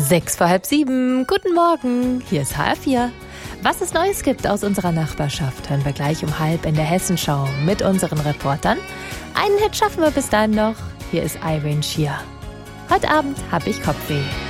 6:06. Guten Morgen, hier ist HR4. Was es Neues gibt aus unserer Nachbarschaft, hören wir gleich um 6:30 in der Hessenschau mit unseren Reportern. Einen Hit schaffen wir bis dahin noch. Hier ist Irene Shear. Heute Abend habe ich Kopfweh.